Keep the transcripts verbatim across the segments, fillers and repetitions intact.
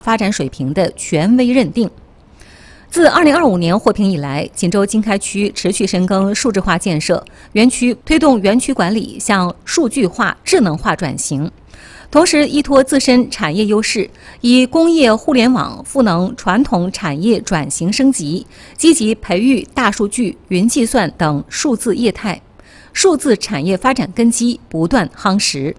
发展水平的权威认定。自二零二五年获评以来，锦州经开区持续深耕数字化建设，园区推动园区管理向数据化、智能化转型，同时依托自身产业优势，以工业互联网赋能传统产业转型升级，积极培育大数据、云计算等数字业态，数字产业发展根基不断夯实。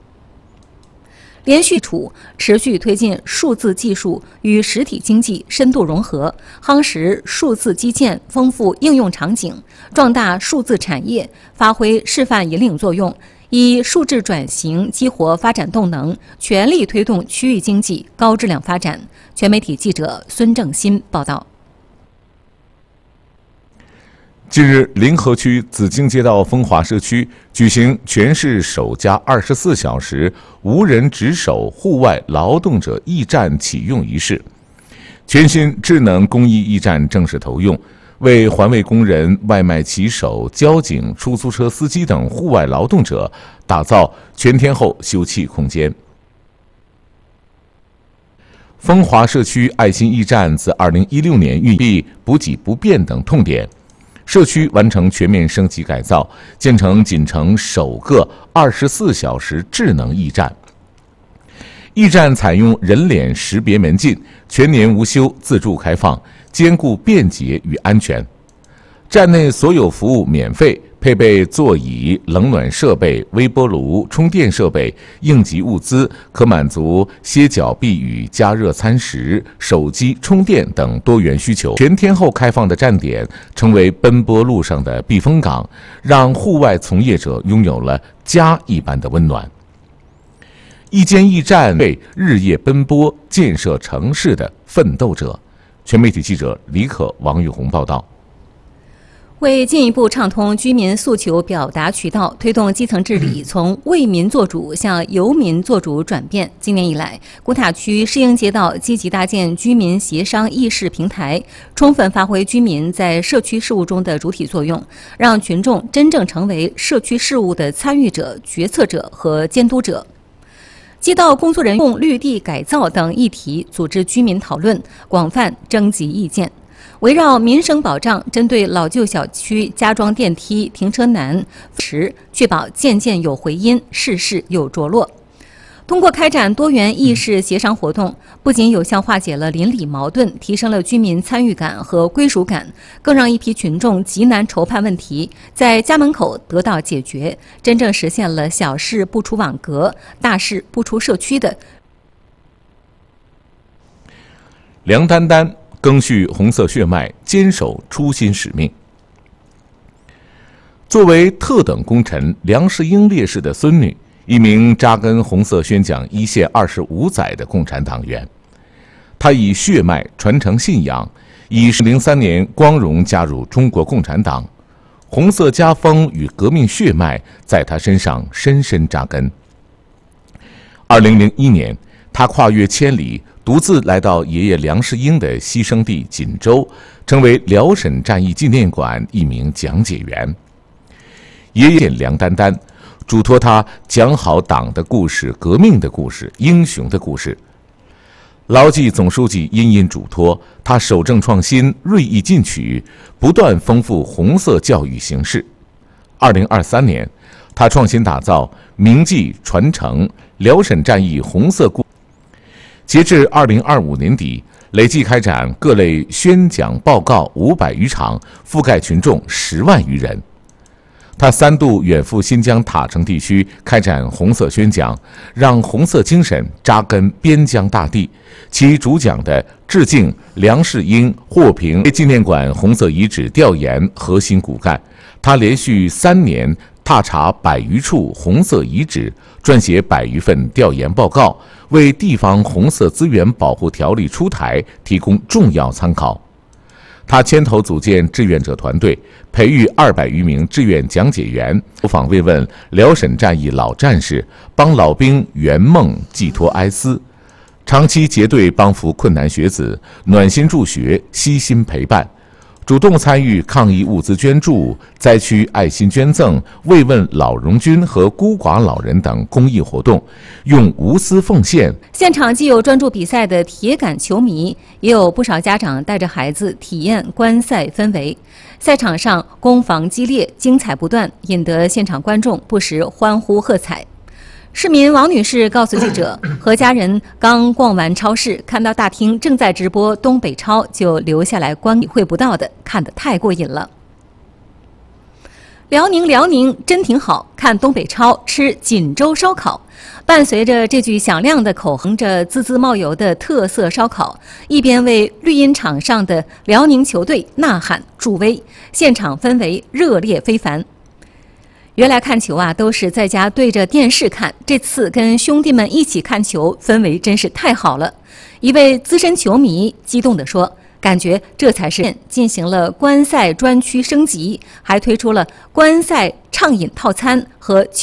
连续处持续推进数字技术与实体经济深度融合，夯实数字基建丰富应用场景，壮大数字产业，发挥示范引领作用，以数字转型激活发展动能，全力推动区域经济高质量发展。全媒体记者孙正新报道。 近日，临河区紫荆街道风华社区举行全市首家二十四小时无人值守户外劳动者驿站启用仪式。全新智能公益驿站正式投用，为环卫工人、外卖骑手、交警、出租车司机等户外劳动者打造全天候休憩空间。风华社区爱心驿站自二零一六年运营补给不便等痛点。社区完成全面升级改造，建成锦城首个二十四小时智能驿站。驿站采用人脸识别门禁，全年无休，自助开放，兼顾便捷与安全。站内所有服务免费，配备座椅、冷暖设备、微波炉、充电设备、应急物资，可满足歇脚避雨、加热餐食、手机充电等多元需求。全天候开放的站点成为奔波路上的避风港，让户外从业者拥有了家一般的温暖。一间驿站为日夜奔波建设城市的奋斗者。全媒体记者李可、王玉红报道。 为进一步畅通居民诉求表达渠道，推动基层治理从为民做主向由民做主转变，今年以来，古塔区适应街道积极搭建居民协商议事平台，充分发挥居民在社区事务中的主体作用，让群众真正成为社区事务的参与者、决策者和监督者。街道工作人员用绿地改造等议题组织居民讨论，广泛征集意见。围绕民生保障，针对老旧小区加装电梯、停车难时，确保件件有回音，事事有着落。通过开展多元议事协商活动，不仅有效化解了邻里矛盾，提升了居民参与感和归属感，更让一批群众急难愁盼问题在家门口得到解决，真正实现了小事不出网格，大事不出社区的。 梁丹丹赓续红色血脉，坚守初心使命。作为特等功臣梁士英烈士的孙女，一名扎根红色宣讲一线二十五载的共产党员，他以血脉传承信仰，以零三年光荣加入中国共产党，红色家风与革命血脉在他身上深深扎根。二零零一年，他跨越千里，独自来到爷爷梁士英的牺牲地锦州，成为辽沈战役纪念馆一名讲解员。爷爷梁丹丹嘱托他讲好党的故事、革命的故事、英雄的故事。牢记总书记殷殷嘱托，他守正创新，锐意进取，不断丰富红色教育形式。二零二三年，他创新打造铭记传承辽沈战役红色故。截至二零二五年底，累计开展各类宣讲报告五百余场，覆盖群众十万余人。他三度远赴新疆塔城地区开展红色宣讲，让红色精神扎根边疆大地。其主讲的致敬梁士英、获评纪念馆红色遗址调研核心骨干。他连续三年踏查百余处红色遗址，撰写百余份调研报告，为地方红色资源保护条例出台提供重要参考。他牵头组建志愿者团队，培育二百余名志愿讲解员，走访慰问辽沈战役老战士，帮老兵圆梦、寄托哀思，长期结对帮扶困难学子，暖心助学，悉心陪伴。 主动参与抗疫物资捐助、灾区爱心捐赠、慰问老荣军和孤寡老人等公益活动，用无私奉献。 现场既有专注比赛的铁杆球迷，也有不少家长带着孩子体验观赛氛围。赛场上攻防激烈，精彩不断，引得现场观众不时欢呼喝彩。市民王女士告诉记者，和家人刚逛完超市，看到大厅正在直播东北超，就留下来观，体会不到的，看得太过瘾了。辽宁辽宁真挺好，看东北超，吃锦州烧烤。伴随着这句响亮的口哼着滋滋冒油的特色烧烤，一边为绿茵场上的辽宁球队呐喊助威，现场氛围热烈非凡。原来看球啊，都是在家对着电视看，这次跟兄弟们一起看球，氛围真是太好了。一位资深球迷激动地说，感觉这才是进行了观赛专区升级，还推出了观赛畅饮套餐和